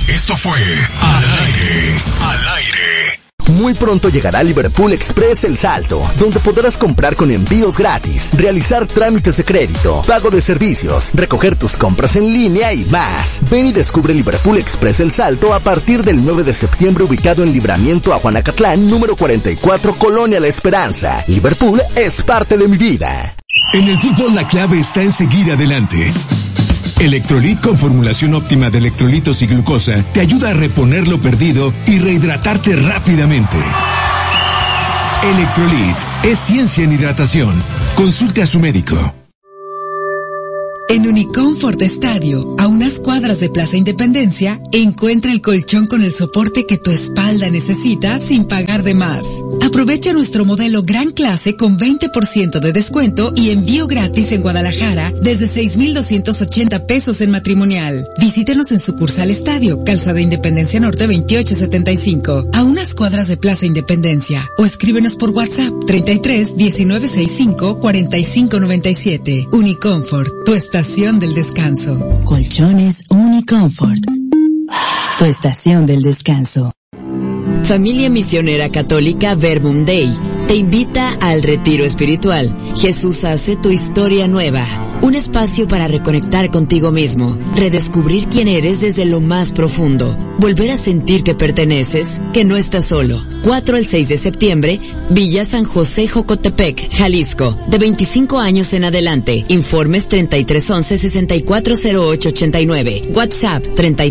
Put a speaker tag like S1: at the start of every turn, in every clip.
S1: Esto fue Al Aire.
S2: Muy pronto llegará Liverpool Express El Salto, donde podrás comprar con envíos gratis, realizar trámites de crédito, pago de servicios, recoger tus compras en línea y más. Ven y descubre Liverpool Express El Salto a partir del 9 de septiembre, ubicado en Libramiento a Juanacatlán, número 44, Colonia La Esperanza. Liverpool es parte de mi vida.
S3: En el fútbol la clave está en seguir adelante. Electrolit con formulación óptima de electrolitos y glucosa te ayuda a reponer lo perdido y rehidratarte rápidamente. Electrolit es ciencia en hidratación. Consulte a su médico.
S4: En Unicomfort Estadio, a unas cuadras de Plaza Independencia, encuentra el colchón con el soporte que tu espalda necesita sin pagar de más. Aprovecha nuestro modelo Gran Clase con 20% de descuento y envío gratis en Guadalajara desde 6,280 pesos en matrimonial. Visítenos en sucursal Estadio, Calzada Independencia Norte 2875, a unas cuadras de Plaza Independencia, o escríbenos por WhatsApp 33 1965 4597. Unicomfort, tu estación del descanso.
S5: Colchones Unicomfort, tu estación del descanso.
S6: Familia Misionera Católica Verbum Dei te invita al Retiro Espiritual. Jesús hace tu historia nueva. Un espacio para reconectar contigo mismo, redescubrir quién eres desde lo más profundo, volver a sentir que perteneces, que no estás solo. 4 al 6 de septiembre, Villa San José, Jocotepec, Jalisco, de 25 años en adelante. Informes 3311-640889. WhatsApp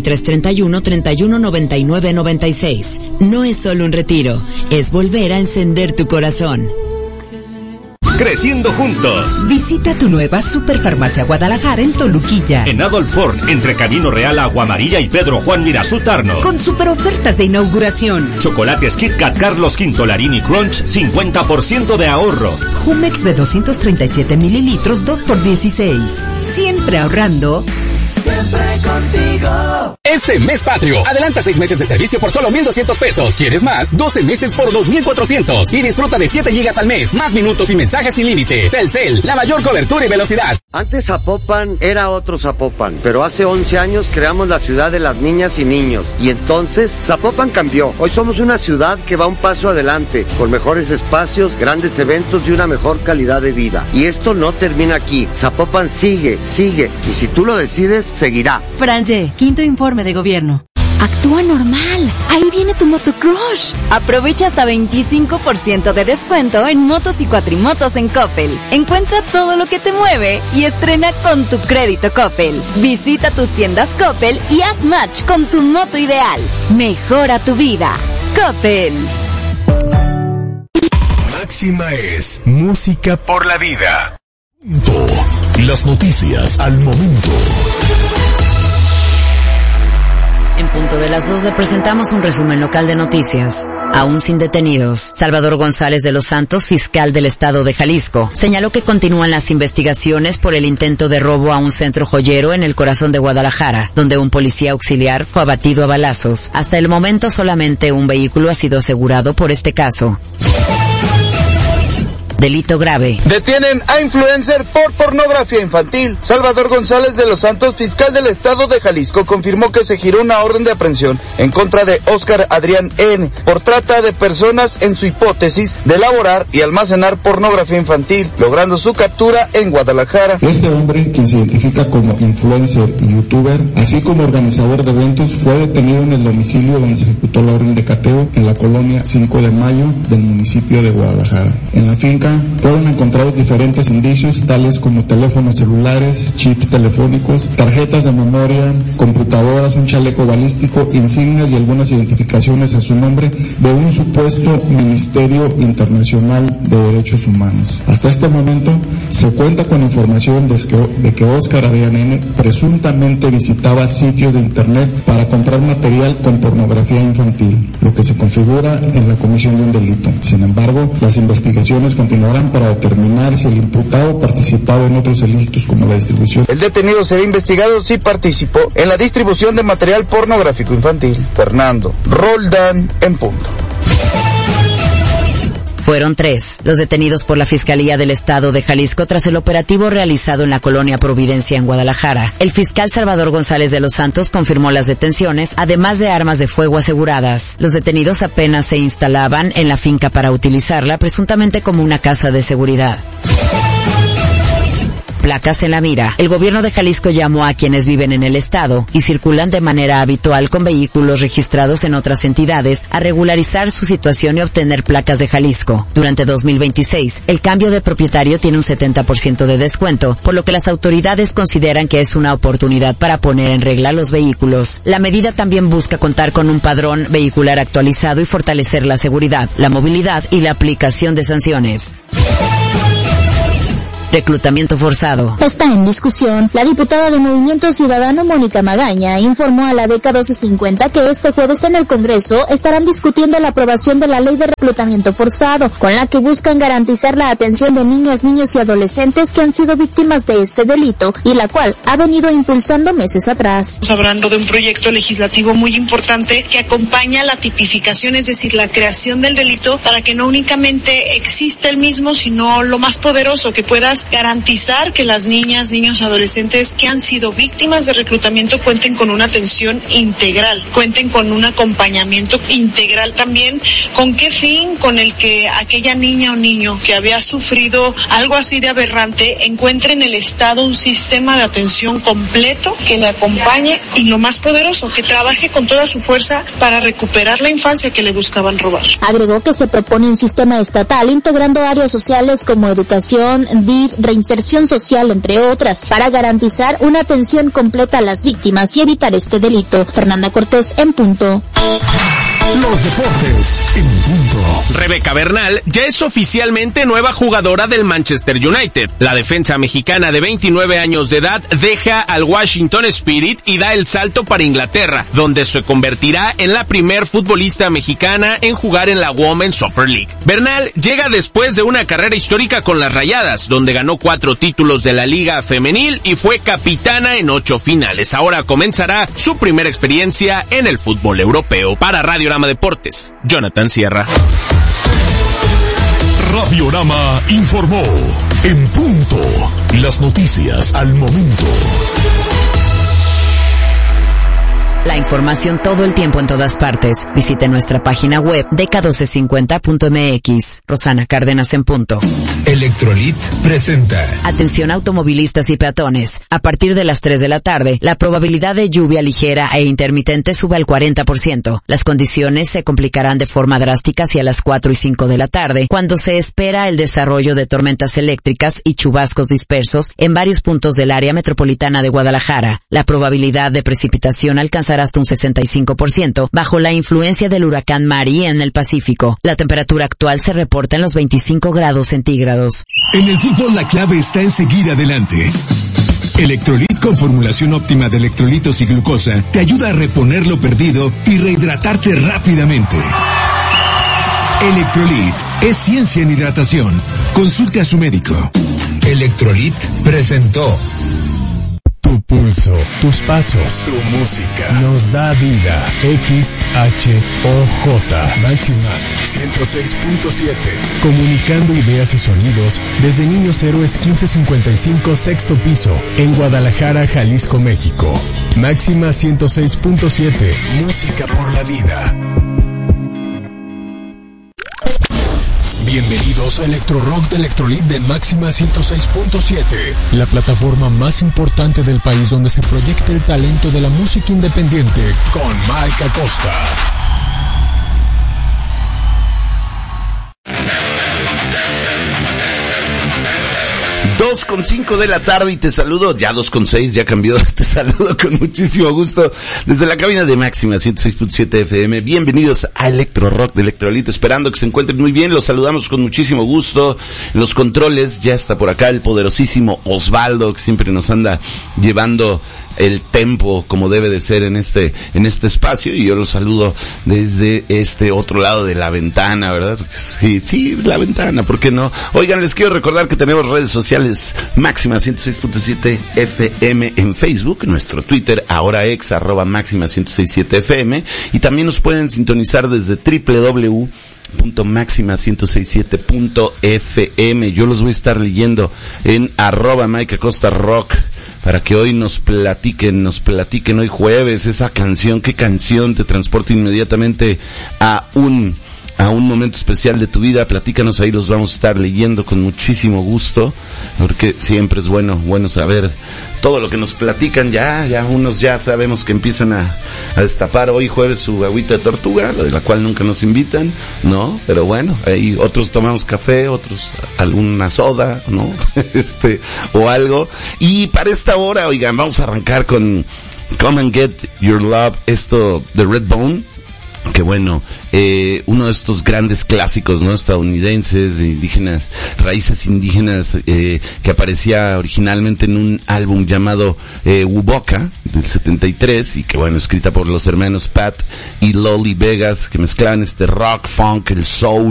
S6: 3331-319996. No es solo un retiro, es volver a encender tu corazón.
S7: Creciendo juntos.
S8: Visita tu nueva Superfarmacia Guadalajara en Toluquilla.
S7: En Adolf Ford, entre Camino Real, Agua Amarilla y Pedro Juan Mirazú Tarno.
S8: Con super ofertas de inauguración.
S7: Chocolates Kit Kat Carlos V Larini Crunch, 50% de ahorro.
S8: Jumex de 237 mililitros, 2x16. Siempre ahorrando.
S9: Siempre contigo.
S10: Este mes patrio, adelanta 6 meses de servicio por solo 1,200 pesos. ¿Quieres más? 12 meses por 2,400. Y disfruta de 7 gigas al mes, más minutos y mensajes sin límite. Telcel, la mayor cobertura y velocidad.
S11: Antes Zapopan era otro Zapopan, pero hace 11 años creamos la ciudad de las niñas y niños. Y entonces, Zapopan cambió. Hoy somos una ciudad que va un paso adelante, con mejores espacios, grandes eventos y una mejor calidad de vida. Y esto no termina aquí. Zapopan sigue, y si tú lo decides, seguirá.
S12: Franje, quinto informe de gobierno.
S13: Actúa normal. Ahí viene tu motocrush.
S14: Aprovecha hasta 25% de descuento en motos y cuatrimotos en Coppel. Encuentra todo lo que te mueve y estrena con tu crédito Coppel. Visita tus tiendas Coppel y haz match con tu moto ideal. Mejora tu vida. Coppel.
S1: Máxima es música por la vida. Las noticias al momento.
S6: En punto de las 2 le presentamos un resumen local de noticias. Aún sin detenidos, Salvador González de los Santos, fiscal del estado de Jalisco, señaló que continúan las investigaciones por el intento de robo a un centro joyero en el corazón de Guadalajara, donde un policía auxiliar fue abatido a balazos. Hasta el momento solamente un vehículo ha sido asegurado por este caso. Delito grave.
S15: Detienen a influencer por pornografía infantil. Salvador González de los Santos, fiscal del estado de Jalisco, confirmó que se giró una orden de aprehensión en contra de Óscar Adrián N. por trata de personas en su hipótesis de elaborar y almacenar pornografía infantil, logrando su captura en Guadalajara.
S16: Este hombre, quien se identifica como influencer y youtuber, así como organizador de eventos, fue detenido en el domicilio donde se ejecutó la orden de cateo en la colonia 5 de Mayo del municipio de Guadalajara. En la finca fueron encontrados diferentes indicios tales como teléfonos celulares, chips telefónicos, tarjetas de memoria, computadoras, un chaleco balístico, insignias y algunas identificaciones a su nombre de un supuesto Ministerio Internacional de Derechos Humanos. Hasta este momento se cuenta con información de que Óscar Adrián N. presuntamente visitaba sitios de internet para comprar material con pornografía infantil, lo que se configura en la comisión de un delito. Sin embargo, las investigaciones continuarán para determinar si el imputado participado en otros ilícitos como la distribución.
S15: El detenido será investigado si participó en la distribución de material pornográfico infantil. Fernando Roldán, en punto.
S6: Fueron 3 los detenidos por la Fiscalía del Estado de Jalisco tras el operativo realizado en la colonia Providencia en Guadalajara. El fiscal Salvador González de los Santos confirmó las detenciones, además de armas de fuego aseguradas. Los detenidos apenas se instalaban en la finca para utilizarla, presuntamente como una casa de seguridad. Placas en la mira. El gobierno de Jalisco llamó a quienes viven en el estado y circulan de manera habitual con vehículos registrados en otras entidades a regularizar su situación y obtener placas de Jalisco. Durante 2026, el cambio de propietario tiene un 70% de descuento, por lo que las autoridades consideran que es una oportunidad para poner en regla los vehículos. La medida también busca contar con un padrón vehicular actualizado y fortalecer la seguridad, la movilidad y la aplicación de sanciones. Reclutamiento forzado.
S17: Está en discusión. La diputada de Movimiento Ciudadano, Mónica Magaña, informó a la DECA 1250 que este jueves en el Congreso estarán discutiendo la aprobación de la ley de reclutamiento forzado, con la que buscan garantizar la atención de niñas, niños y adolescentes que han sido víctimas de este delito y la cual ha venido impulsando meses atrás.
S18: Estamos hablando de un proyecto legislativo muy importante que acompaña la tipificación, es decir, la creación del delito para que no únicamente exista el mismo, sino lo más poderoso, que puedas garantizar que las niñas, niños, adolescentes que han sido víctimas de reclutamiento cuenten con una atención integral, cuenten con un acompañamiento integral también. ¿Con qué fin? Con el que aquella niña o niño que había sufrido algo así de aberrante encuentre en el Estado un sistema de atención completo que le acompañe y, lo más poderoso, que trabaje con toda su fuerza para recuperar la infancia que le buscaban robar.
S17: Agregó que se propone un sistema estatal integrando áreas sociales como educación, DIF, reinserción social, entre otras, para garantizar una atención completa a las víctimas y evitar este delito. Fernanda Cortés, en punto.
S1: Los deportes en punto.
S19: Rebeca Bernal ya es oficialmente nueva jugadora del Manchester United. La defensa mexicana de 29 años de edad deja al Washington Spirit y da el salto para Inglaterra, donde se convertirá en la primer futbolista mexicana en jugar en la Women's Super League. Bernal llega después de una carrera histórica con las Rayadas, donde ganó 4 títulos de la Liga Femenil y fue capitana en 8 finales. Ahora comenzará su primera experiencia en el fútbol europeo. Para Radiorama Deportes, Jonathan Sierra.
S1: Radiorama informó. En punto. Las noticias al momento.
S6: La información todo el tiempo en todas partes. Visite nuestra página web deca1250.mx. Rosana Cárdenas, en punto.
S3: Electrolit presenta.
S6: Atención automovilistas y peatones. A partir de las 3 de la tarde, la probabilidad de lluvia ligera e intermitente sube al 40%. Las condiciones se complicarán de forma drástica hacia las 4 y 5 de la tarde, cuando se espera el desarrollo de tormentas eléctricas y chubascos dispersos en varios puntos del área metropolitana de Guadalajara. La probabilidad de precipitación alcanzará hasta un 65% bajo la influencia del huracán Mari en el Pacífico. La temperatura actual se reporta en los 25 grados centígrados.
S3: En el fútbol la clave está en seguir adelante. Electrolit con formulación óptima de electrolitos y glucosa te ayuda a reponer lo perdido y rehidratarte rápidamente. Electrolit es ciencia en hidratación. Consulte a su médico. Electrolit presentó.
S1: Tu pulso, tus pasos, tu música nos da vida. XHOJ Máxima 106.7. Comunicando ideas y sonidos desde Niños Héroes 1555 sexto piso en Guadalajara, Jalisco, México. Máxima 106.7. Música por la vida. Bienvenidos a Electro Rock de Electrolit de Máxima 106.7, la plataforma más importante del país donde se proyecta el talento de la música independiente con Mike Acosta.
S20: 2:05 de la tarde y te saludo, ya 2:06, ya cambió, te saludo con muchísimo gusto desde la cabina de Máxima 106.7 FM. Bienvenidos a Electro Rock de Electrolit, esperando que se encuentren muy bien, los saludamos con muchísimo gusto. Los controles, ya está por acá el poderosísimo Osvaldo, que siempre nos anda llevando el tempo como debe de ser en este espacio, y yo los saludo desde este otro lado de la ventana, ¿verdad? Sí, la ventana, ¿por qué no? Oigan, les quiero recordar que tenemos redes sociales sociales, Máxima 106.7 FM en Facebook, nuestro Twitter, ahora ex, @Máxima 106.7 FM, y también nos pueden sintonizar desde www.maxima1067.fm. Yo los voy a estar leyendo en @Mike Acosta Rock, para que hoy nos platiquen hoy jueves esa canción. ¿Qué canción te transporta inmediatamente a un momento especial de tu vida? Platícanos, ahí los vamos a estar leyendo con muchísimo gusto, porque siempre es bueno saber todo lo que nos platican. Ya unos ya sabemos que empiezan a destapar hoy jueves su agüita de tortuga, de la cual nunca nos invitan, ¿no? Pero bueno, ahí otros tomamos café, otros alguna soda, ¿no? O algo. Y para esta hora, oigan, vamos a arrancar con Come and Get Your Love, esto de Redbone. Que bueno, uno de estos grandes clásicos, ¿no? Estadounidenses, indígenas, raíces indígenas, que aparecía originalmente en un álbum llamado Wuboka, del 73, y que bueno, escrita por los hermanos Pat y Loli Vegas, que mezclaban rock, funk, el soul,